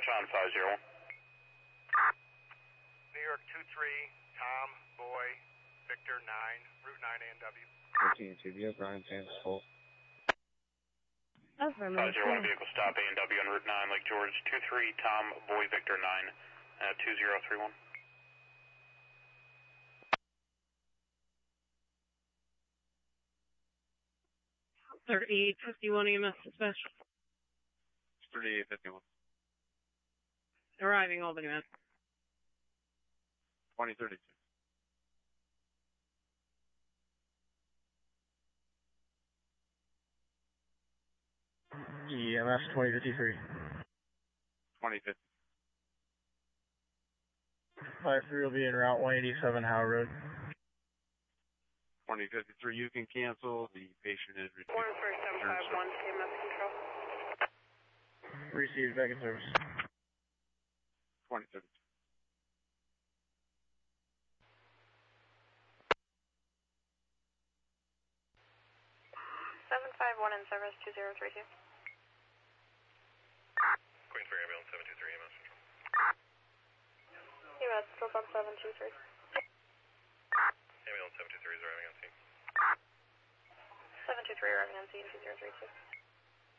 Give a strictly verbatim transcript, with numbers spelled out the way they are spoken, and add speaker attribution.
Speaker 1: on five zero one.
Speaker 2: New York two three, Tom, Boy, Victor nine, Route nine A and W.
Speaker 3: fourteen two, yeah, Brian Sands full.
Speaker 1: five zero one vehicle stop A and W on Route nine, Lake George, two three, Tom, Boy, Victor nine, uh, two zero three one.
Speaker 4: thirty-eight fifty-one E M S dispatch.
Speaker 3: thirty-eight fifty-one.
Speaker 4: Arriving Albany, man.
Speaker 3: twenty thirty-two.
Speaker 5: E M S twenty fifty-three.
Speaker 3: twenty fifty.
Speaker 5: five three will be en route one eighty-seven Howe Road.
Speaker 3: twenty fifty-three, you can cancel. The patient is received.
Speaker 4: one three seven five one, E M S control.
Speaker 5: Received, back in service.
Speaker 3: twenty thirty-two.
Speaker 6: seven five one in service, two zero three two.
Speaker 2: Queen three ambulance seven two three E M S control.
Speaker 6: U S still on seven two three.
Speaker 2: Ambulance seven two three is arriving on scene.
Speaker 6: seven two three arriving on scene, two zero three two.